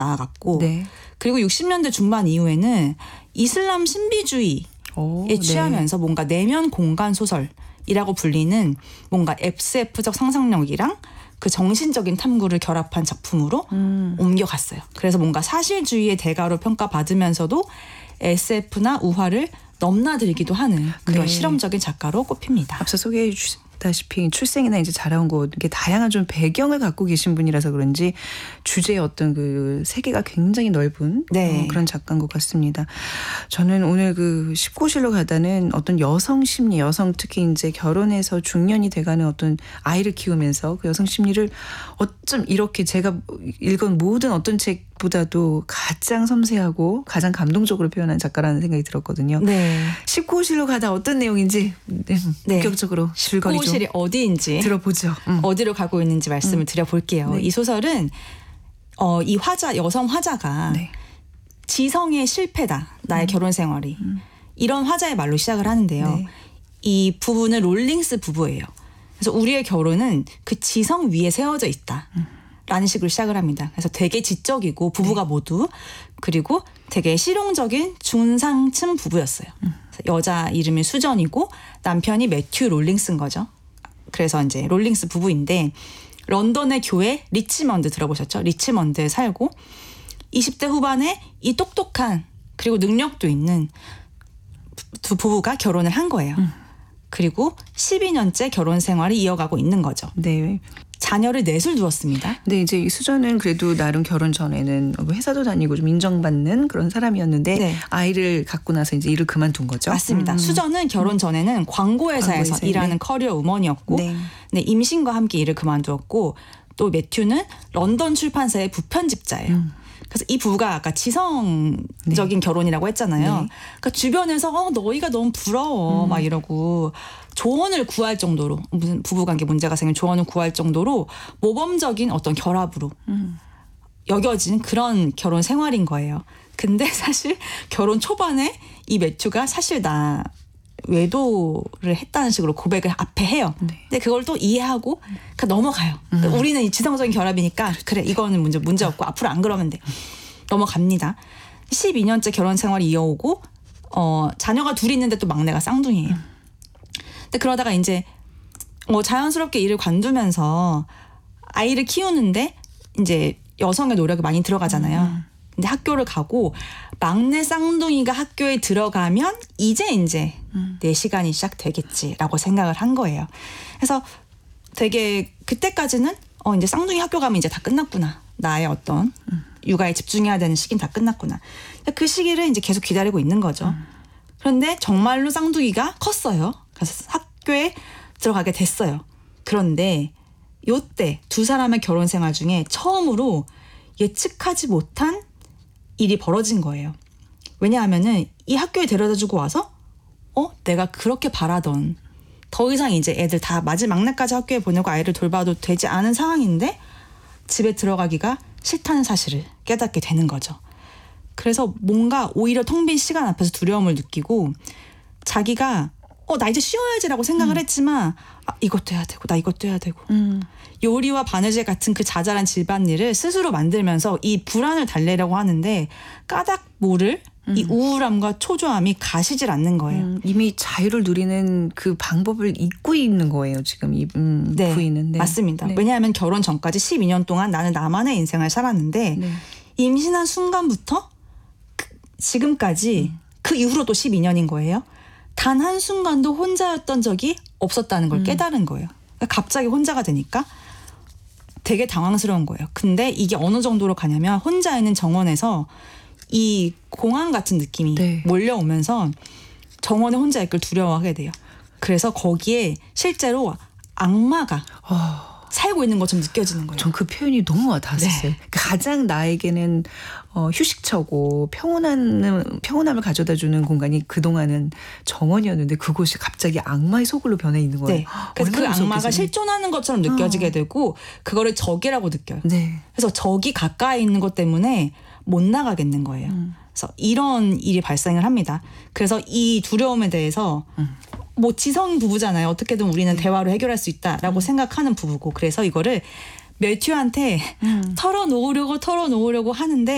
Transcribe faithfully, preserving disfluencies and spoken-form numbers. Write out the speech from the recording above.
나아갔고 네. 그리고 육십 년대 중반 이후에는 이슬람 신비주의에 오, 취하면서 네. 뭔가 내면 공간 소설이라고 불리는 뭔가 에스에프적 상상력이랑 그 정신적인 탐구를 결합한 작품으로 음. 옮겨갔어요. 그래서 뭔가 사실주의의 대가로 평가받으면서도 에스에프나 우화를 넘나들기도 하는 그런 네. 실험적인 작가로 꼽힙니다. 앞서 소개해 주셨다시피 출생이나 이제 자라온 곳 이렇게 다양한 좀 배경을 갖고 계신 분이라서 그런지 주제의 어떤 그 세계가 굉장히 넓은 네. 어, 그런 작가인 것 같습니다. 저는 오늘 그 십구실로 가다는 어떤 여성 심리, 여성 특히 이제 결혼해서 중년이 돼가는 어떤 아이를 키우면서 그 여성 심리를 어쩜 이렇게 제가 읽은 모든 어떤 책보다도 가장 섬세하고 가장 감동적으로 표현한 작가라는 생각이 들었거든요. 네. 십구호실로 가다 어떤 내용인지 네, 본격적으로 줄거리 좀 십구호실이 어디인지 들어보죠. 음. 어디로 가고 있는지 말씀을 음. 드려볼게요. 네. 이 소설은 어, 이 화자 여성 화자가 네. 지성의 실패다. 나의 음. 결혼 생활이. 음. 이런 화자의 말로 시작을 하는데요. 네. 이 부부는 롤링스 부부예요. 그래서 우리의 결혼은 그 지성 위에 세워져 있다. 음. 라는 식으로 시작을 합니다. 그래서 되게 지적이고 부부가 네. 모두 그리고 되게 실용적인 중상층 부부였어요. 음. 여자 이름이 수전이고 남편이 매튜 롤링스인 거죠. 그래서 이제 롤링스 부부인데 런던의 교회 리치먼드 들어보셨죠? 리치먼드에 살고 이십 대 후반에 이 똑똑한 그리고 능력도 있는 두 부부가 결혼을 한 거예요. 음. 그리고 십이 년째 결혼 생활을 이어가고 있는 거죠. 네. 자녀를 넷을 두었습니다. 근데 이제 이 수전은 그래도 나름 결혼 전에는 회사도 다니고 좀 인정받는 그런 사람이었는데 네. 아이를 갖고 나서 이제 일을 그만둔 거죠. 맞습니다. 음. 수전은 결혼 전에는 광고회사에서 광고회사에, 일하는 네. 커리어 우먼이었고 네. 네, 임신과 함께 일을 그만두었고 또 매튜는 런던 출판사의 부편집자예요. 음. 그래서 이 부부가 아까 지성적인 네. 결혼이라고 했잖아요. 네. 그러니까 주변에서 어, 너희가 너무 부러워 음. 막 이러고 조언을 구할 정도로 무슨 부부관계 문제가 생긴 조언을 구할 정도로 모범적인 어떤 결합으로 음. 여겨진 그런 결혼 생활인 거예요. 근데 사실 결혼 초반에 이 매튜가 사실 나 외도를 했다는 식으로 고백을 앞에 해요. 네. 근데 그걸 또 이해하고 그러니까 넘어가요. 그러니까 음. 우리는 이 지성적인 결합이니까 그래 이거는 문제 문제 없고 앞으로 안 그러면 돼. 넘어갑니다. 십이 년째 결혼 생활을 이어오고 어, 자녀가 둘이 있는데 또 막내가 쌍둥이에요. 근데 그러다가 이제 어, 자연스럽게 일을 관두면서 아이를 키우는데 이제 여성의 노력이 많이 들어가잖아요. 음. 근데 학교를 가고 막내 쌍둥이가 학교에 들어가면 이제 이제 음. 내 시간이 시작되겠지라고 생각을 한 거예요. 그래서 되게 그때까지는 어 이제 쌍둥이 학교 가면 이제 다 끝났구나. 나의 어떤 음. 육아에 집중해야 되는 시기는 다 끝났구나. 그 시기를 이제 계속 기다리고 있는 거죠. 음. 그런데 정말로 쌍둥이가 컸어요. 그래서 학교에 들어가게 됐어요. 그런데 요때 두 사람의 결혼 생활 중에 처음으로 예측하지 못한 일이 벌어진 거예요. 왜냐하면은 이 학교에 데려다주고 와서 어 내가 그렇게 바라던 더 이상 이제 애들 다 마지막 막내까지 학교에 보내고 아이를 돌봐도 되지 않은 상황인데 집에 들어가기가 싫다는 사실을 깨닫게 되는 거죠. 그래서 뭔가 오히려 텅 빈 시간 앞에서 두려움을 느끼고 자기가 어 나 이제 쉬어야지라고 생각을 음. 했지만 아, 이것도 해야 되고 나 이것도 해야 되고 음. 요리와 바느질 같은 그 자잘한 집안일을 스스로 만들면서 이 불안을 달래려고 하는데 까닭 모를 음. 이 우울함과 초조함이 가시질 않는 거예요. 음, 이미 자유를 누리는 그 방법을 잊고 있는 거예요. 지금 이 음, 네, 부인은. 네. 맞습니다. 네. 왜냐하면 결혼 전까지 십이 년 동안 나는 나만의 인생을 살았는데 네. 임신한 순간부터 그, 지금까지 음. 그 이후로 또 십이 년인 거예요. 단 한순간도 혼자였던 적이 없었다는 걸 음. 깨달은 거예요. 그러니까 갑자기 혼자가 되니까 되게 당황스러운 거예요. 근데 이게 어느 정도로 가냐면 혼자 있는 정원에서 이 공황 같은 느낌이 네. 몰려오면서 정원에 혼자 있길 두려워하게 돼요. 그래서 거기에 실제로 악마가 어, 살고 있는 것처럼 느껴지는 거예요. 전 그 표현이 너무 와닿았어요. 네. 가장 나에게는 어, 휴식처고 평온한 평온함을 가져다주는 공간이 그동안은 정원이었는데 그곳이 갑자기 악마의 소굴로 변해 있는 거예요. 네. 그래서 그 얼마나 악마가 무섭겠어요. 실존하는 것처럼 느껴지게 어. 되고 그거를 적이라고 느껴요. 네. 그래서 적이 가까이 있는 것 때문에 못 나가겠는 거예요. 음. 그래서 이런 일이 발생을 합니다. 그래서 이 두려움에 대해서 음. 뭐 지성 부부잖아요. 어떻게든 우리는 대화로 해결할 수 있다라고 음. 생각하는 부부고 그래서 이거를 매튜한테 음. 털어놓으려고 털어놓으려고 하는데